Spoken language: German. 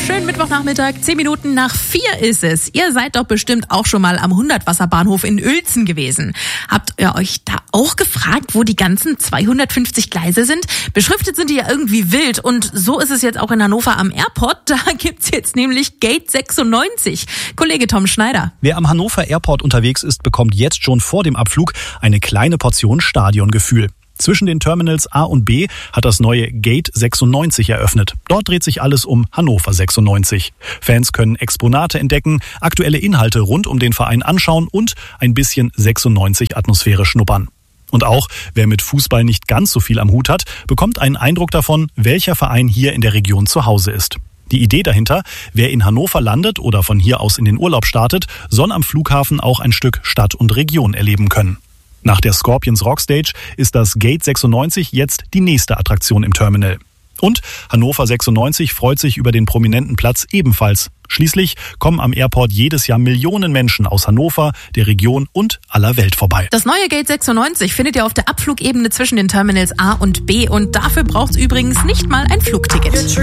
Schönen Mittwochnachmittag, 10 Minuten nach 4 ist es. Ihr seid doch bestimmt auch schon mal am 100-Wasserbahnhof in Uelzen gewesen. Habt ihr euch da auch gefragt, wo die ganzen 250 Gleise sind? Beschriftet sind die ja irgendwie wild und so ist es jetzt auch in Hannover am Airport. Da gibt's jetzt nämlich Gate 96. Kollege Tom Schneider. Wer am Hannover Airport unterwegs ist, bekommt jetzt schon vor dem Abflug eine kleine Portion Stadiongefühl. Zwischen den Terminals A und B hat das neue Gate 96 eröffnet. Dort dreht sich alles um Hannover 96. Fans können Exponate entdecken, aktuelle Inhalte rund um den Verein anschauen und ein bisschen 96-Atmosphäre schnuppern. Und auch wer mit Fußball nicht ganz so viel am Hut hat, bekommt einen Eindruck davon, welcher Verein hier in der Region zu Hause ist. Die Idee dahinter, wer in Hannover landet oder von hier aus in den Urlaub startet, soll am Flughafen auch ein Stück Stadt und Region erleben können. Nach der Scorpions Rockstage ist das Gate 96 jetzt die nächste Attraktion im Terminal. Und Hannover 96 freut sich über den prominenten Platz ebenfalls. Schließlich kommen am Airport jedes Jahr Millionen Menschen aus Hannover, der Region und aller Welt vorbei. Das neue Gate 96 findet ihr auf der Abflugebene zwischen den Terminals A und B und dafür braucht's übrigens nicht mal ein Flugticket.